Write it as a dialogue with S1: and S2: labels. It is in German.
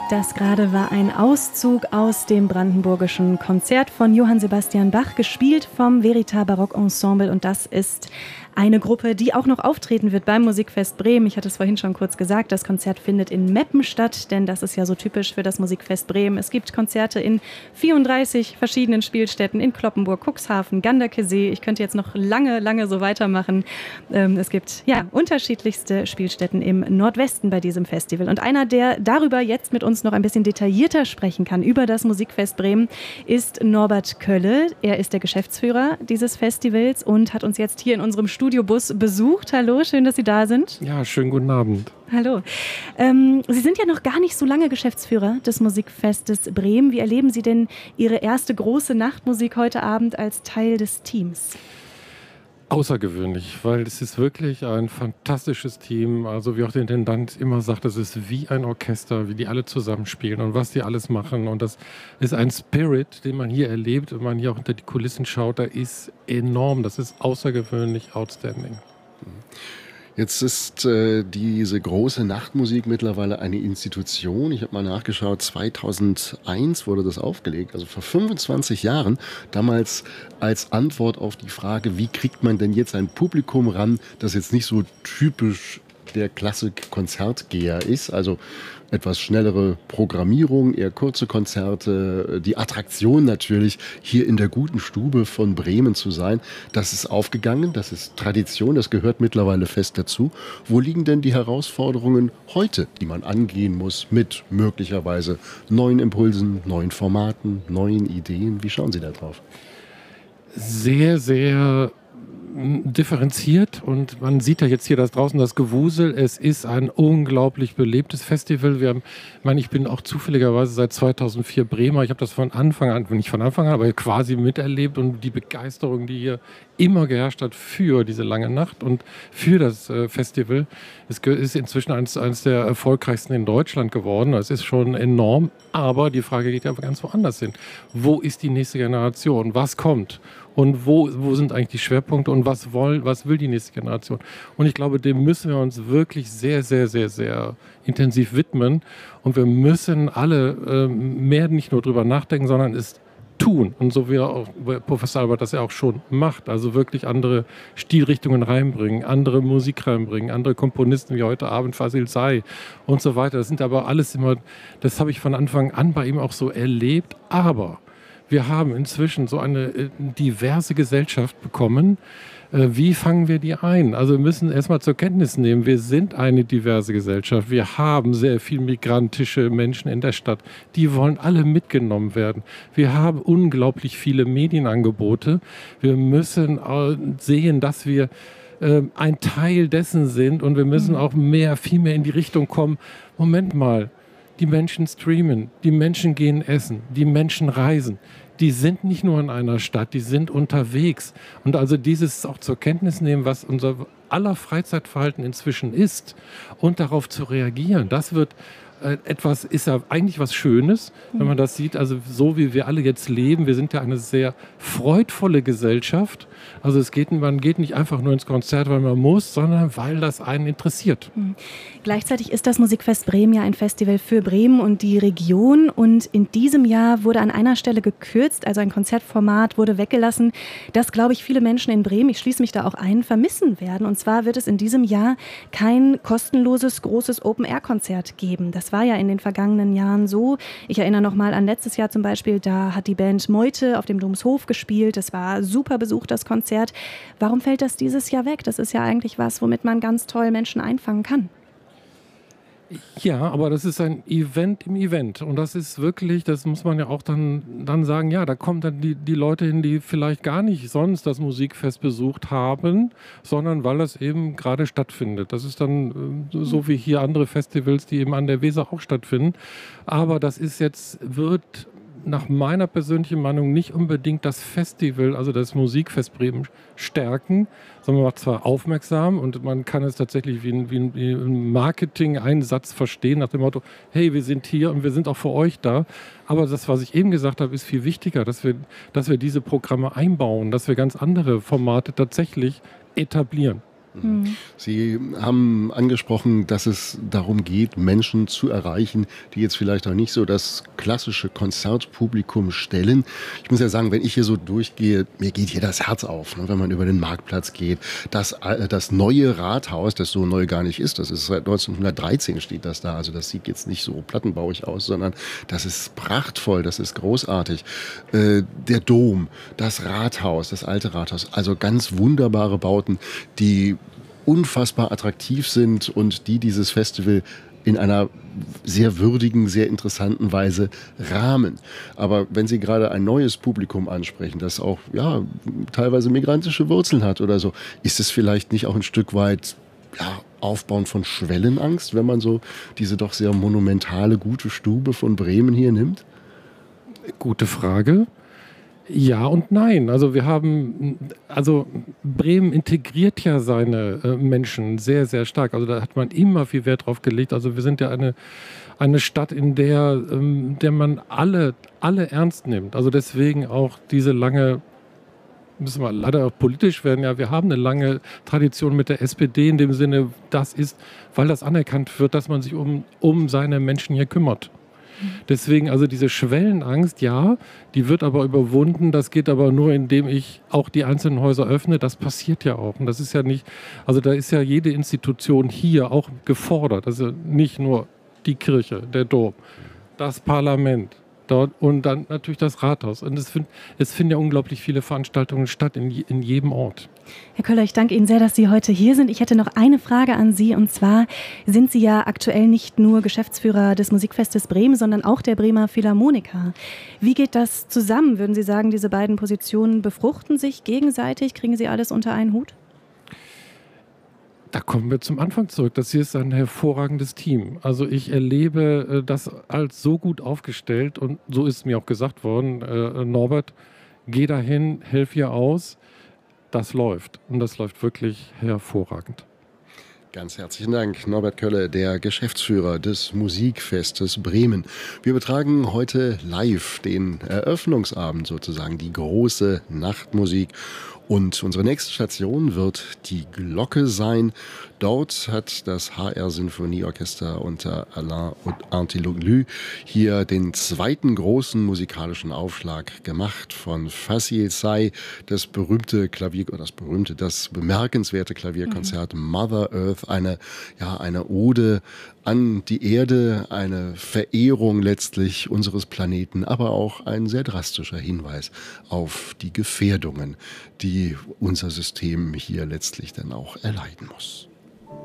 S1: Das gerade war ein Auszug aus dem brandenburgischen Konzert von Johann Sebastian Bach, gespielt vom Verita Barock Ensemble. Und das ist eine Gruppe, die auch noch auftreten wird beim Musikfest Bremen. Ich hatte es vorhin schon kurz gesagt, das Konzert findet in Meppen statt, denn das ist ja so typisch für das Musikfest Bremen. Es gibt Konzerte in 34 verschiedenen Spielstätten, in Cloppenburg, Cuxhaven, Ganderkesee. Ich könnte jetzt noch lange so weitermachen. Es gibt ja unterschiedlichste Spielstätten im Nordwesten bei diesem Festival. Und einer, der darüber jetzt mit uns noch ein bisschen detaillierter sprechen kann, über das Musikfest Bremen, ist Norbert Kölle. Er ist der Geschäftsführer dieses Festivals und hat uns jetzt hier in unserem Studiobus besucht. Hallo, schön, dass Sie da sind.
S2: Ja, schönen guten Abend.
S1: Hallo. Sie sind ja noch gar nicht so lange Geschäftsführer des Musikfestes Bremen. Wie erleben Sie denn Ihre erste große Nachtmusik heute Abend als Teil des Teams?
S2: Außergewöhnlich, weil es ist wirklich ein fantastisches Team. Also wie auch der Intendant immer sagt, es ist wie ein Orchester, wie die alle zusammenspielen und was die alles machen. Und das ist ein Spirit, den man hier erlebt, wenn man hier auch hinter die Kulissen schaut. Der ist enorm, das ist außergewöhnlich outstanding.
S3: Jetzt ist diese große Nachtmusik mittlerweile eine Institution. Ich habe mal nachgeschaut, 2001 wurde das aufgelegt, also vor 25 Jahren. Damals als Antwort auf die Frage, wie kriegt man denn jetzt ein Publikum ran, das jetzt nicht so typisch der Klassik-Konzertgeher ist, also etwas schnellere Programmierung, eher kurze Konzerte, die Attraktion natürlich, hier in der guten Stube von Bremen zu sein. Das ist aufgegangen, das ist Tradition, das gehört mittlerweile fest dazu. Wo liegen denn die Herausforderungen heute, die man angehen muss mit möglicherweise neuen Impulsen, neuen Formaten, neuen Ideen? Wie schauen Sie da drauf?
S2: Sehr, sehr differenziert, und man sieht ja jetzt hier draußen das Gewusel. Es ist ein unglaublich belebtes Festival. Ich bin auch zufälligerweise seit 2004 Bremer. Ich habe das von Anfang an, nicht von Anfang an, aber quasi miterlebt, und die Begeisterung, die hier immer geherrscht hat für diese lange Nacht und für das Festival, ist inzwischen eines der erfolgreichsten in Deutschland geworden. Das ist schon enorm, aber die Frage geht ja ganz woanders hin. Wo ist die nächste Generation? Was kommt? Und wo sind eigentlich die Schwerpunkte und was will die nächste Generation? Und ich glaube, dem müssen wir uns wirklich sehr, sehr, sehr, sehr intensiv widmen. Und wir müssen alle mehr nicht nur drüber nachdenken, sondern es tun. Und so wie auch Professor Albert das ja auch schon macht. Also wirklich andere Stilrichtungen reinbringen, andere Musik reinbringen, andere Komponisten wie heute Abend Fasil Say und so weiter. Das sind aber alles immer, das habe ich von Anfang an bei ihm auch so erlebt. Aber wir haben inzwischen so eine diverse Gesellschaft bekommen. Wie fangen wir die ein? Also wir müssen erstmal zur Kenntnis nehmen, wir sind eine diverse Gesellschaft. Wir haben sehr viel migrantische Menschen in der Stadt. Die wollen alle mitgenommen werden. Wir haben unglaublich viele Medienangebote. Wir müssen sehen, dass wir ein Teil dessen sind, und wir müssen auch viel mehr in die Richtung kommen. Moment mal. Die Menschen streamen, die Menschen gehen essen, die Menschen reisen. Die sind nicht nur in einer Stadt, die sind unterwegs. Und also dieses auch zur Kenntnis nehmen, was unser aller Freizeitverhalten inzwischen ist, und darauf zu reagieren, das wird ist ja eigentlich was Schönes, wenn man das sieht. Also so wie wir alle jetzt leben, wir sind ja eine sehr freudvolle Gesellschaft. Also man geht nicht einfach nur ins Konzert, weil man muss, sondern weil das einen interessiert.
S1: Gleichzeitig ist das Musikfest Bremen ja ein Festival für Bremen und die Region. Und in diesem Jahr wurde an einer Stelle gekürzt, also ein Konzertformat wurde weggelassen, das, glaube ich, viele Menschen in Bremen, ich schließe mich da auch ein, vermissen werden. Und zwar wird es in diesem Jahr kein kostenloses, großes Open-Air-Konzert geben. Das war ja in den vergangenen Jahren so. Ich erinnere noch mal an letztes Jahr zum Beispiel, da hat die Band Meute auf dem Domshof gespielt. Das war super besucht, das Konzert. Warum fällt das dieses Jahr weg? Das ist ja eigentlich was, womit man ganz toll Menschen einfangen kann.
S2: Ja, aber das ist ein Event im Event, und das ist wirklich, das muss man ja auch dann sagen, ja, da kommen dann die Leute hin, die vielleicht gar nicht sonst das Musikfest besucht haben, sondern weil das eben gerade stattfindet. Das ist dann so wie hier andere Festivals, die eben an der Weser auch stattfinden, aber das wird nach meiner persönlichen Meinung nicht unbedingt das Festival, also das Musikfest Bremen, stärken, sondern man macht zwar aufmerksam, und man kann es tatsächlich wie ein Marketing-Einsatz verstehen, nach dem Motto, hey, wir sind hier und wir sind auch für euch da. Aber das, was ich eben gesagt habe, ist viel wichtiger, dass wir diese Programme einbauen, dass wir ganz andere Formate tatsächlich etablieren.
S3: Sie haben angesprochen, dass es darum geht, Menschen zu erreichen, die jetzt vielleicht auch nicht so das klassische Konzertpublikum stellen. Ich muss ja sagen, wenn ich hier so durchgehe, mir geht hier das Herz auf, ne, wenn man über den Marktplatz geht. Das neue Rathaus, das so neu gar nicht ist, das ist seit 1913 steht das da, also das sieht jetzt nicht so plattenbauig aus, sondern das ist prachtvoll, das ist großartig. Der Dom, das Rathaus, das alte Rathaus, also ganz wunderbare Bauten, die unfassbar attraktiv sind und die dieses Festival in einer sehr würdigen, sehr interessanten Weise rahmen. Aber wenn Sie gerade ein neues Publikum ansprechen, das auch ja, teilweise migrantische Wurzeln hat oder so, ist es vielleicht nicht auch ein Stück weit Aufbauen von Schwellenangst, wenn man so diese doch sehr monumentale, gute Stube von Bremen hier nimmt?
S2: Gute Frage. Ja und nein. Also Bremen integriert ja seine Menschen sehr, sehr stark. Also da hat man immer viel Wert drauf gelegt. Also wir sind ja eine Stadt, in der man alle ernst nimmt. Also deswegen auch diese lange, müssen wir leider auch politisch werden, ja, wir haben eine lange Tradition mit der SPD in dem Sinne, das ist, weil das anerkannt wird, dass man sich um seine Menschen hier kümmert. Deswegen also diese Schwellenangst, ja, die wird aber überwunden. Das geht aber nur, indem ich auch die einzelnen Häuser öffne. Das passiert ja auch. Und das ist ja nicht, also da ist ja jede Institution hier auch gefordert. Also nicht nur die Kirche, der Dom, das Parlament. Dort und dann natürlich das Rathaus. Und es finden ja unglaublich viele Veranstaltungen statt in jedem Ort.
S1: Herr Köller, ich danke Ihnen sehr, dass Sie heute hier sind. Ich hätte noch eine Frage an Sie, und zwar sind Sie ja aktuell nicht nur Geschäftsführer des Musikfestes Bremen, sondern auch der Bremer Philharmoniker. Wie geht das zusammen? Würden Sie sagen, diese beiden Positionen befruchten sich gegenseitig? Kriegen Sie alles unter einen Hut?
S2: Da kommen wir zum Anfang zurück. Das hier ist ein hervorragendes Team. Also ich erlebe das als so gut aufgestellt und so ist mir auch gesagt worden, Norbert, geh dahin, helf hier aus. Das läuft und das läuft wirklich hervorragend.
S3: Ganz herzlichen Dank, Norbert Kölle, der Geschäftsführer des Musikfestes Bremen. Wir betragen heute live den Eröffnungsabend sozusagen, die große Nachtmusik. Und unsere nächste Station wird die Glocke sein. Dort hat das HR Sinfonieorchester unter Alain Antiloglou hier den zweiten großen musikalischen Aufschlag gemacht von Facile Say, das bemerkenswerte Klavierkonzert Mother Earth, eine Ode an die Erde, eine Verehrung letztlich unseres Planeten, aber auch ein sehr drastischer Hinweis auf die Gefährdungen, die unser System hier letztlich dann auch erleiden muss.